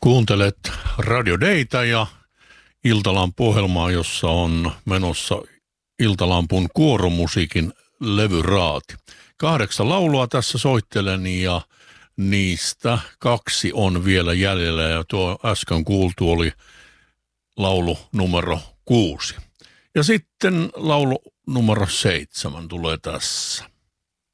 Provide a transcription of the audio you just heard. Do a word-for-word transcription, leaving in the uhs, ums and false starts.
Kuuntelet Radio Dayta ja Iltalampun ohjelmaa, jossa on menossa Iltalampun kuoromusiikin levyraati. Kahdeksan laulua tässä soittelen ja niistä kaksi on vielä jäljellä ja tuo äsken kuultu oli laulu numero kuusi. Ja sitten laulu numero seitsemän tulee tässä.